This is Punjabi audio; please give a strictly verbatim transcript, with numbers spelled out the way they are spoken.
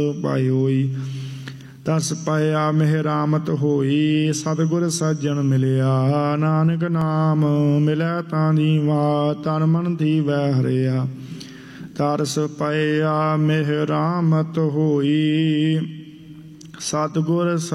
ਪਾਈ ਹੋਈ। ਤਸ ਪਾਇਆ ਮਿਹਰਾਮਤ ਹੋਈ, ਸਤਿਗੁਰ ਸੱਜਣ ਮਿਲਿਆ। ਨਾਨਕ ਨਾਮ ਮਿਲੈ ਤਾਂ ਜੀਵਾ, ਤਨ ਮਨ ਥੀਵੈ ਹਰਿਆ। ਤਰਸ ਪਾਇਆ ਮਿਹਰਾਮਤ ਹੋਈ, ਸਤਿਗੁਰ